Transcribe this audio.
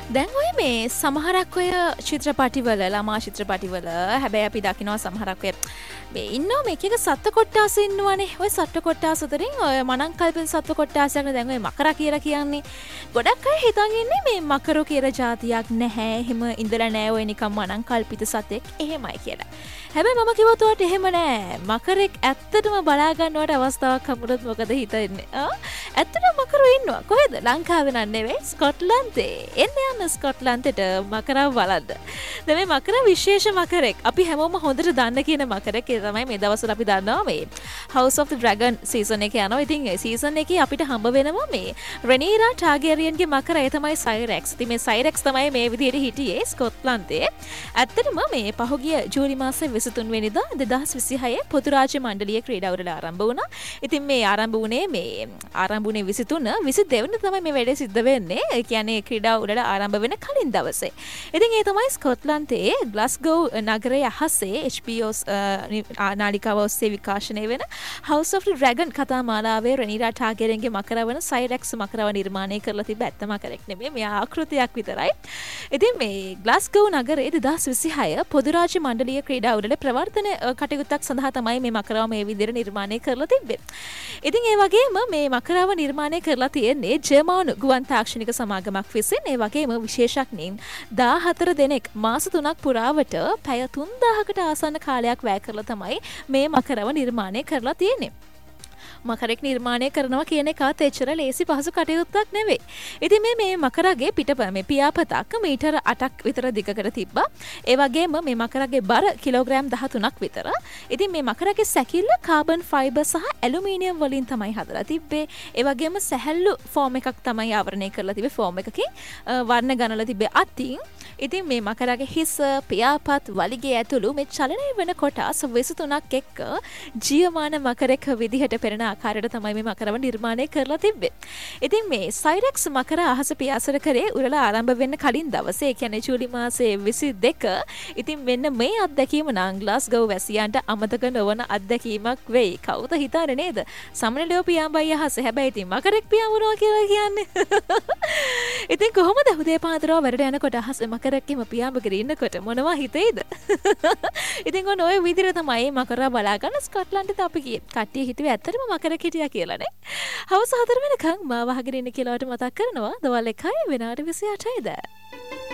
දැන් ඔය මේ සමහරක් ඔය චිත්‍රපටිවල ළමා චිත්‍රපටිවල හැබැයි අපි දකිනවා සමහරක් ඔය මේ ඉන්නවා මේක එක සත්ත්ව කොට්ටාස ඉන්නවනේ. ඔය සත්ත්ව කොට්ටාස අතරින් ඔය මනං කල්පිත සත්ත්ව කොට්ටාසයක් දැන් ඔය මකරා කියලා කියන්නේ. ගොඩක් අය හිතන් ඉන්නේ මේ මකරෝ කියලා જાතියක් නැහැ. එහෙම ඉඳලා නැහැ ඔය නිකන් මනං කල්පිත සතෙක් එහෙමයි කියලා. හැබැයි මම කිව්වොත් ඔයාට එහෙම නෑ. මකරෙක් ඇත්තටම බලා ගන්නවට අවස්ථාවක් හම්බුනොත් මොකද හිතන්නේ? ඇත්තටම මකරෝ ඉන්නවා. කොහෙද? ලංකාවේ නන් නෙවෙයි ස්කොට්ලන්තේ. එන්න ස්කොට්ලන්තෙට මකරාව බලන්න. දැන් මේ මකරා විශේෂ මකරෙක්. අපි හැමෝම හොඳට දන්න කියන මකරෙක්. ඒ තමයි මේ දවස්වල අපි දන්නවා මේ House of the Dragon season එක යනවා. ඉතින් ඒ සීසන් එකේ අපිට හම්බ වෙනවා මේ රෙනීරා ටාගේරියන්ගේ මකරා. ඒ තමයි සයිරෙක්ස්. ඉතින් මේ සයිරෙක්ස් තමයි මේ විදිහට හිටියේ ස්කොට්ලන්තේ. ඇත්තටම මේ පහුගිය ජූලි මාසේ 23 වෙනිදා 2026 පොදු රාජ්‍ය මණ්ඩලීය ක්‍රීඩාවල ආරම්භ වුණා. ඉතින් මේ ආරම්භ වුණේ 23 22 වෙනිදා තමයි මේ වැඩේ සිද්ධ වෙන්නේ. ඒ කියන්නේ ක්‍රීඩාව වල ආරම්භ වෙන කලින් දවසේ. ඉතින් ඒ තමයි ස්කොට්ලන්තයේ ග්ලාස්ගෝ නගරයේ අහසේ HBO නාලිකාව ඔස්සේ විකාශනය වෙන House of the Dragon කතා මාලාවේ රෙනීරා ටාගේරියන්ගේ මකරා වන සයිරෙක්ස් මකරාව නිර්මාණය කරලා තිබ්බ ඇත්ත මකරෙක් නෙමෙයි. මේ ආකෘතියක් විතරයි. ඉතින් මේ ග්ලාස්ගෝ නගරයේ 2026 පොදු රාජ්‍ය මණ්ඩලීය ක්‍රීඩාවල ප්‍රවර්තන කටයුත්තක් සඳහා තමයි මේ මකරාව මේ විදිහට නිර්මාණය කරලා තිබ්බේ. ඉතින් ඒ වගේම මේ මකරාව නිර්මාණය කරලා තියෙන්නේ ජර්මන් ගුවන් තාක්ෂණික සමාගමක් විසින්. ඒ වගේම විශේෂඥයින් 14 දෙනෙක් මාස 3ක් පුරාවට පැය 3000කට ආසන්න කාලයක් වැය කරලා තමයි මේ මකරාව නිර්මාණය කරලා තියෙන්නේ. මකරෙක් නිර්මාණය කරනවා කියන එකත් එච්චර ලේසි පහසු කටයුත්තක් නෙවෙයි. ඉතින් මේ මකරාගේ මේ පියාපතක් මීටර 8ක් විතර දිගකට තිබ්බා. ඒ වගේම මේ මකරාගේ බර කිලෝග්‍රෑම් 13ක් විතර. ඉතින් මේ මකරාගේ සැකිල්ල කාබන් ෆයිබර් සහ ඇලුමිනියම් වලින් තමයි හදලා තිබ්බේ. ඒ වගේම සැහැල්ලු ෆෝම් එකක් තමයි ආවරණය කරලා තිබ්බේ. ෆෝම් එකකින් වර්ණ ගණනලා තිබ්බේ අතින්. ඉතින් මේ මකරාගේ හිස, පියාපත්, වලිගය ඇතුළු මේ චලනය වෙන කොටස් 23ක් එක්ක ජීවමාන මකරෙක් විදිහට පෙරෙන ආකාරයට තමයි මේ මකරාව නිර්මාණය කරලා තිබ්බේ. ඉතින් මේ සයිරෙක්ස් මකරා අහස පියාසර කරේ උරලා ආරම්භ වෙන්න කලින් දවසේ, ඒ කියන්නේ ජූලි මාසේ 22. ඉතින් මෙන්න මේ අත්දැකීම නම් ග්ලාස්ගෝ වැසියන්ට අමතක නොවන අත්දැකීමක් වෙයි. කවුද හිතන්නේ නේද? සමනලියෝ පියාඹයි අහසේ. හැබැයි ඉතින් මකරෙක් පියාඹනවා කියලා කියන්නේ. ඉතින් කොහොමද උදේ පාන්දරව වැඩට යනකොට අහසේ මකරෙක්ම පියාඹගෙන ඉන්නකොට මොනවා හිතේද? ඉතින් ඔය විදිහට තමයි මකරා බලාගන්න ස්කොට්ලන්තෙත් අපි කට්ටිය හිතුවේ ඇත්තටම මකරෙක් හිටියා කියලානේ. හවස 4 වෙනකන් මාව අහගෙන ඉන්න කියලා මතක් කරනවා. දවල් 1යි වෙනාට 28යිද.